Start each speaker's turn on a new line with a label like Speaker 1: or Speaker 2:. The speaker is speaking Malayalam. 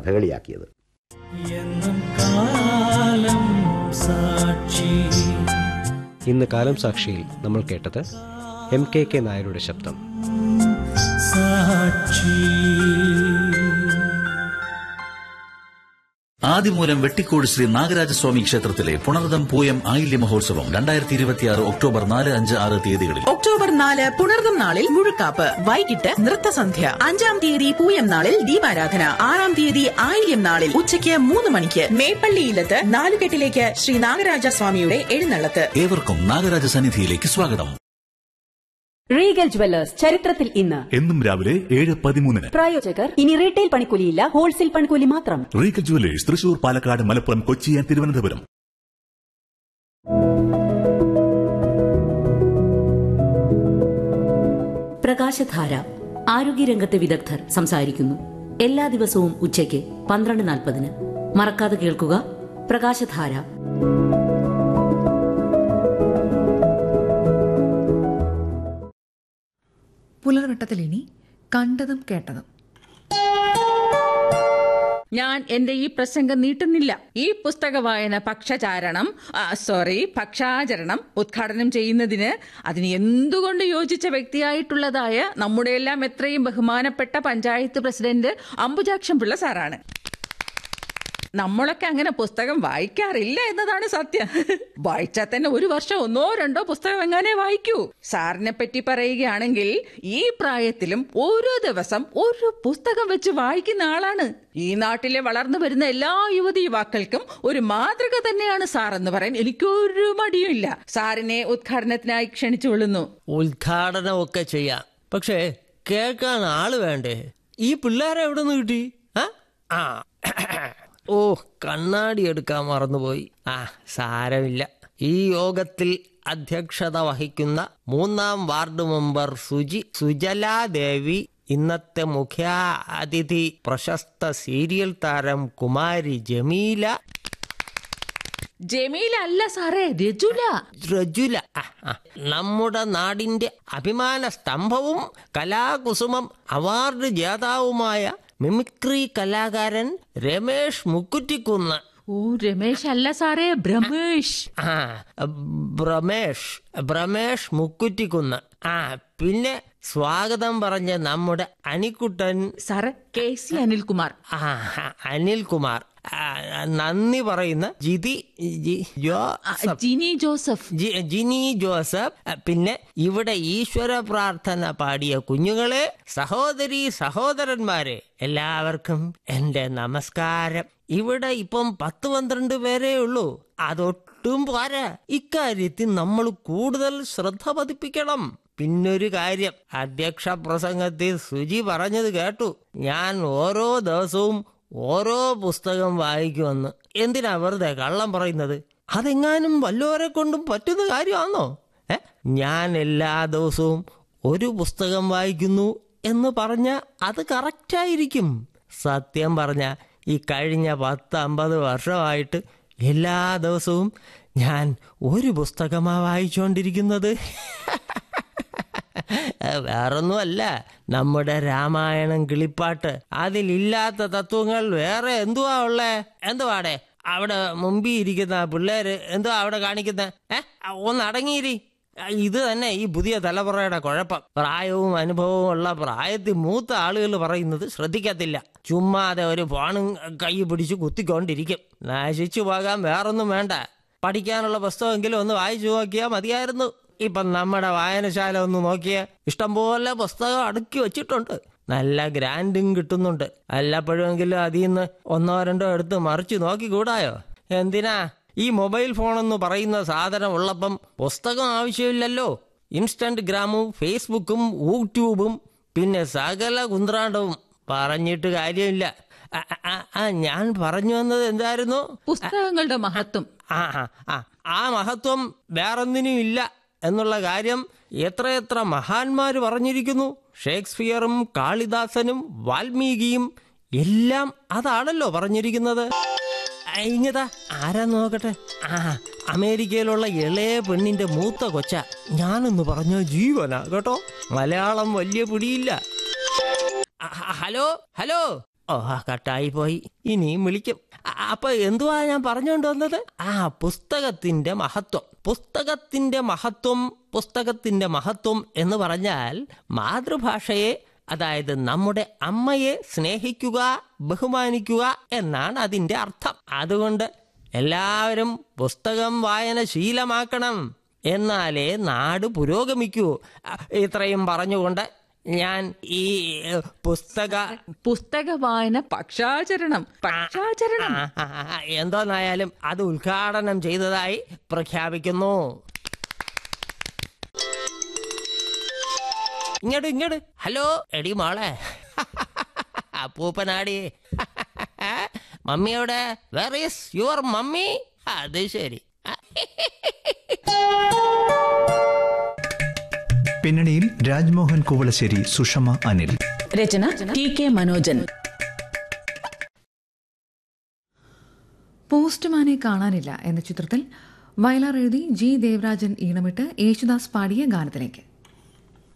Speaker 1: കഥകളിയാക്കിയത്.
Speaker 2: ഇന്ന് കാലം സാക്ഷിയിൽ നമ്മൾ കേട്ടത് MKK നായരുടെ ശബ്ദം.
Speaker 3: ആദിമൂലം വെട്ടിക്കോട് ശ്രീ നാഗരാജസ്വാമി ക്ഷേത്രത്തിലെ പുണർദം പൂയം ആയില്യ മഹോത്സവം 2026 ഒക്ടോബർ 4, 5, 6 തീയതികളിൽ.
Speaker 4: ഒക്ടോബർ 4 പുണർദം നാളിൽ മുഴുക്കാപ്പ്, വൈകിട്ട് നൃത്തസന്ധ്യ. 5-ാം തീയതി പൂയം നാളിൽ ദീപാരാധന. 6-ാം തീയതി ആയില്യം നാളിൽ ഉച്ചയ്ക്ക് 3 മണിക്ക് മേപ്പള്ളിയിലത്ത് നാലുകെട്ടിലേക്ക് ശ്രീ നാഗരാജസ്വാമിയുടെ എഴുന്നള്ളത്ത്.
Speaker 3: ഏവർക്കും നാഗരാജ സന്നിധിയിലേക്ക് സ്വാഗതം.
Speaker 5: റീഗൽ ജുവല്ലേഴ്സ് ചരിത്രത്തിൽ ഇന്ന്.
Speaker 6: എന്നും രാവിലെ 7:13.
Speaker 5: പ്രായോജകർ ഇനി റീറ്റെയിൽ പണിക്കൂലിയില്ല, ഹോൾസെയിൽ പണിക്കൂലി മാത്രം.
Speaker 6: Regal jewellers Thrissur, Palakkad, Malappuram, Kochi, Thiruvananthapuram.
Speaker 7: പ്രകാശധാര. ആരോഗ്യരംഗത്തെ വിദഗ്ധർ സംസാരിക്കുന്നു. എല്ലാ ദിവസവും ഉച്ചയ്ക്ക് 12:40. മറക്കാതെ കേൾക്കുക പ്രകാശധാര.
Speaker 8: പുലർവട്ടത്തിൽ ഇനി കണ്ടതും കേട്ടതും.
Speaker 9: ഞാൻ എന്റെ ഈ പ്രസംഗം നീട്ടുന്നില്ല. ഈ പുസ്തക വായന പക്ഷാചരണം ഉദ്ഘാടനം ചെയ്യുന്നതിന് അതിന് എന്തുകൊണ്ട് യോജിച്ച വ്യക്തിയായിട്ടുള്ളതായ നമ്മുടെ എല്ലാം എത്രയും ബഹുമാനപ്പെട്ട പഞ്ചായത്ത് പ്രസിഡന്റ് അംബുജാക്ഷം പിള്ള സാറാണ്. നമ്മളൊക്കെ അങ്ങനെ പുസ്തകം വായിക്കാറില്ല എന്നതാണ് സത്യം. വായിച്ചാൽ തന്നെ ഒരു വർഷം 1-2 പുസ്തകം എങ്ങനെ വായിക്കൂ. സാറിനെ പറ്റി പറയുകയാണെങ്കിൽ ഈ പ്രായത്തിലും ഓരോ ദിവസം ഒരു പുസ്തകം വെച്ച് വായിക്കുന്ന ആളാണ്. ഈ നാട്ടിലെ വളർന്നു വരുന്ന എല്ലാ യുവതി യുവാക്കൾക്കും ഒരു മാതൃക തന്നെയാണ് സാർ എന്ന് പറയാൻ എനിക്കൊരു മടിയുമില്ല. സാറിനെ ഉദ്ഘാടനത്തിനായി ക്ഷണിച്ചുകൊള്ളുന്നു.
Speaker 10: ഉദ്ഘാടനമൊക്കെ ചെയ്യാം, പക്ഷേ കേൾക്കാൻ ആള് വേണ്ടേ? ഈ പിള്ളേരെ എവിടെ നിന്ന് കിട്ടി? കണ്ണാടി എടുക്കാൻ മറന്നുപോയി. സാരമില്ല. ഈ യോഗത്തിൽ അധ്യക്ഷത വഹിക്കുന്ന 3-ാം വാർഡ് മെമ്പർ സുജലാദേവി, ഇന്നത്തെ മുഖ്യ അതിഥി പ്രശസ്ത സീരിയൽ താരം കുമാരി ജമീല
Speaker 9: അല്ല സാറേ,
Speaker 10: രജുല. നമ്മുടെ നാടിന്റെ അഭിമാന സ്തംഭവും കലാകുസുമം അവാർഡ് ജേതാവുമായ മിമിക്രി കലാകാരൻ രമേഷ് മുക്കുറ്റിക്കുന്ന്.
Speaker 9: രമേഷ് അല്ല സാറേ,
Speaker 10: ഭ്രമേഷ് മുക്കുറ്റിക്കുന്ന്. പിന്നെ സ്വാഗതം പറഞ്ഞ നമ്മുടെ അനിക്കുട്ടൻ
Speaker 9: സാറ് KC
Speaker 10: അനിൽകുമാർ. നന്ദി പറയുന്ന ജിനി ജോസഫ്. പിന്നെ ഇവിടെ ഈശ്വര പ്രാർത്ഥന പാടിയ കുഞ്ഞുങ്ങളെ, സഹോദരന്മാരെ, എല്ലാവർക്കും എന്റെ നമസ്കാരം. ഇവിടെ ഇപ്പം 10-12 പേരേ ഉള്ളൂ. അതൊട്ടും പോരാ. ഇക്കാര്യത്തിൽ നമ്മൾ കൂടുതൽ ശ്രദ്ധ പതിപ്പിക്കണം. പിന്നൊരു കാര്യം, അധ്യക്ഷ പ്രസംഗത്തിൽ സുജി പറഞ്ഞത് കേട്ടു. ഞാൻ ഓരോ ദിവസവും ഓരോ പുസ്തകം വായിക്കുമെന്ന്. എന്തിനാ വെറുതെ കള്ളം പറയുന്നത്? അതെങ്ങാനും വല്ലവരെ കൊണ്ടും പറ്റുന്ന കാര്യമാണോ? ഞാൻ എല്ലാ ദിവസവും ഒരു പുസ്തകം വായിക്കുന്നു എന്ന് പറഞ്ഞ അത് കറക്റ്റായിരിക്കും. സത്യം പറഞ്ഞ ഈ കഴിഞ്ഞ 10-50 വർഷമായിട്ട് എല്ലാ ദിവസവും ഞാൻ ഒരു പുസ്തകമാണ് വായിച്ചുകൊണ്ടിരിക്കുന്നത്. വേറൊന്നുമല്ല, നമ്മുടെ രാമായണം കിളിപ്പാട്ട്. അതിലില്ലാത്ത തത്വങ്ങൾ വേറെ എന്തുവാ ഉള്ളേ? എന്തുവാടെ അവിടെ മുമ്പിൽ ഇരിക്കുന്ന പിള്ളേര് എന്തുവാ അവിടെ കാണിക്കുന്നത്? ഒന്ന് അടങ്ങിയിരി. ഇത് തന്നെ ഈ പുതിയ തലമുറയുടെ കുഴപ്പം. പ്രായവും അനുഭവവും ഉള്ള പ്രായത്തിൽ മൂത്ത ആളുകൾ പറയുന്നത് ശ്രദ്ധിക്കത്തില്ല. ചുമ്മാതെ ഒരു ഫോണും കൈ പിടിച്ച് കുത്തിക്കൊണ്ടിരിക്കും. നശിച്ചു പോകാൻ വേറൊന്നും വേണ്ട. പഠിക്കാനുള്ള പുസ്തകമെങ്കിലും ഒന്ന് വായിച്ചു നോക്കിയാൽ മതിയായിരുന്നു. ഇപ്പം നമ്മുടെ വായനശാല ഒന്ന് നോക്കിയാൽ ഇഷ്ടംപോലെ പുസ്തകം അടുക്കി വെച്ചിട്ടുണ്ട്. നല്ല ഗ്രാൻഡും കിട്ടുന്നുണ്ട്. വല്ലപ്പോഴെങ്കിലും അതിൽ നിന്ന് 1-2 എടുത്ത് മറിച്ച് നോക്കിക്കൂടായോ? എന്തിനാ ഈ മൊബൈൽ ഫോണെന്ന് പറയുന്ന സാധനം ഉള്ളപ്പം പുസ്തകം ആവശ്യമില്ലല്ലോ. ഇൻസ്റ്റഗ്രാമും ഫേസ്ബുക്കും യൂട്യൂബും പിന്നെ സകല കുന്ത്രാണ്ടവും. പറഞ്ഞിട്ട് കാര്യമില്ല. ഞാൻ പറഞ്ഞു വന്നത് എന്തായിരുന്നു?
Speaker 9: പുസ്തകങ്ങളുടെ മഹത്വം.
Speaker 10: ആ മഹത്വം വേറൊന്നിനും ഇല്ല എന്നുള്ള കാര്യം എത്രയെത്ര മഹാന്മാര് പറഞ്ഞിരിക്കുന്നു. ഷേക്സ്പിയറും കാളിദാസനും വാൽമീകിയും എല്ലാം അതാണല്ലോ പറഞ്ഞിരിക്കുന്നത്. ഇങ്ങതാ ആരാ നോക്കട്ടെ. അമേരിക്കയിലുള്ള ഇളയ പെണ്ണിന്റെ മൂത്ത കൊച്ച. ഞാനൊന്ന് പറഞ്ഞ ജീവനാ കേട്ടോ. മലയാളം വലിയ പിടിയില്ല. ഹലോ കട്ടായി പോയി. ഇനിയും വിളിക്കും. അപ്പൊ എന്തുവാ ഞാൻ പറഞ്ഞുകൊണ്ട് വന്നത്? പുസ്തകത്തിന്റെ മഹത്വം എന്ന് പറഞ്ഞാൽ മാതൃഭാഷയെ, അതായത് നമ്മുടെ അമ്മയെ സ്നേഹിക്കുക, ബഹുമാനിക്കുക എന്നാണ് അതിന്റെ അർത്ഥം. അതുകൊണ്ട് എല്ലാവരും പുസ്തകം വായന ശീലമാക്കണം, എന്നാലേ നാട് പുരോഗമിക്കൂ. ഇത്രയും പറഞ്ഞുകൊണ്ട് ഞാൻ ഈ
Speaker 9: പുസ്തക വായന പക്ഷാചരണം
Speaker 10: എന്തോന്നായാലും അത് ഉദ്ഘാടനം ചെയ്തതായി പ്രഖ്യാപിക്കുന്നു. ഇങ്ങോട്ട്. ഹലോ എടി മോളെ, അപ്പൂപ്പനാടി. മമ്മിയോടെ? Where is your mummy? അത് ശരി.
Speaker 1: പിന്നണിയിൽ രാജ്മോഹൻ കുവളശ്ശേരി, സുഷമ അനിൽ.
Speaker 4: രചന ടി.കെ. മനോജൻ.
Speaker 8: പോസ്റ്റ്മാനെ കാണാനില്ല എന്ന ചിത്രത്തിൽ വയലാർ എഴുതി ജി ദേവരാജൻ ഈണമിട്ട് യേശുദാസ് പാടിയ ഗാനത്തിലേക്ക്.